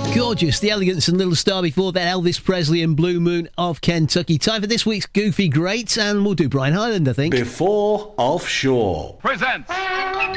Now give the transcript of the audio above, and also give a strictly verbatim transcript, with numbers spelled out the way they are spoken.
Gorgeous, The Elegance and Little Star. Before that, Elvis Presley and Blue Moon of Kentucky. Time for this week's Goofy Greats, and we'll do Brian Hyland, I think. Before Offshore presents